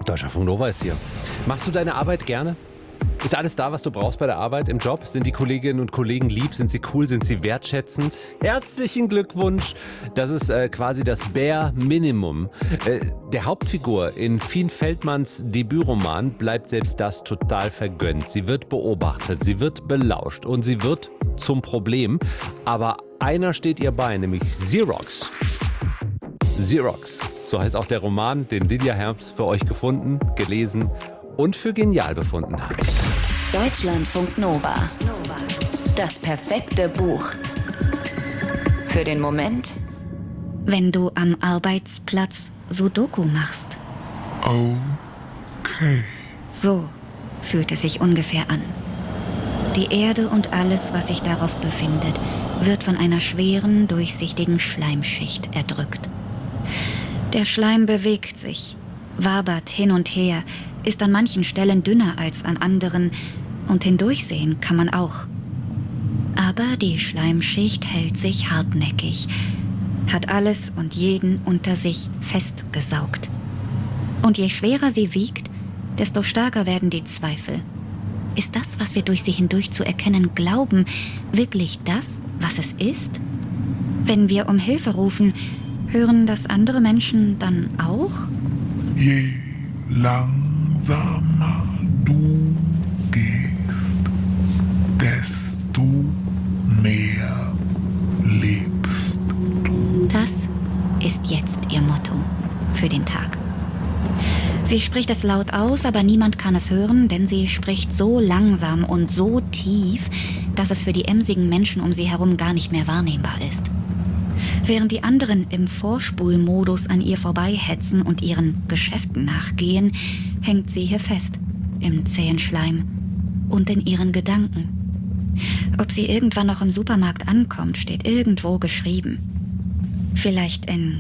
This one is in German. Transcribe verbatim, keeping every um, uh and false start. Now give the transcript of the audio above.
Deutschlandfunk Nova ist hier. Machst du deine Arbeit gerne? Ist alles da, was du brauchst bei der Arbeit, im Job? Sind die Kolleginnen und Kollegen lieb? Sind sie cool? Sind sie wertschätzend? Herzlichen Glückwunsch! Das ist äh, quasi das Bare Minimum. Äh, der Hauptfigur in Fien Feldmanns Debütroman bleibt selbst das total vergönnt. Sie wird beobachtet, sie wird belauscht und sie wird zum Problem. Aber einer steht ihr bei, nämlich Xerox. Xerox, so heißt auch der Roman, den Lydia Herbst für euch gefunden, gelesen und für genial befunden hat. Deutschlandfunk Nova. Das perfekte Buch. Für den Moment, wenn du am Arbeitsplatz Sudoku machst. Okay. So fühlt es sich ungefähr an. Die Erde und alles, was sich darauf befindet, wird von einer schweren, durchsichtigen Schleimschicht erdrückt. Der Schleim bewegt sich, wabert hin und her, ist an manchen Stellen dünner als an anderen und hindurchsehen kann man auch. Aber die Schleimschicht hält sich hartnäckig, hat alles und jeden unter sich festgesaugt. Und je schwerer sie wiegt, desto stärker werden die Zweifel. Ist das, was wir durch sie hindurch zu erkennen glauben, wirklich das, was es ist? Wenn wir um Hilfe rufen, hören das andere Menschen dann auch? Je langsamer du gehst, desto mehr lebst du. Das ist jetzt ihr Motto für den Tag. Sie spricht es laut aus, aber niemand kann es hören, denn sie spricht so langsam und so tief, dass es für die emsigen Menschen um sie herum gar nicht mehr wahrnehmbar ist. Während die anderen im Vorspulmodus an ihr vorbeihetzen und ihren Geschäften nachgehen, hängt sie hier fest, im zähen Schleim und in ihren Gedanken. Ob sie irgendwann noch im Supermarkt ankommt, steht irgendwo geschrieben. Vielleicht in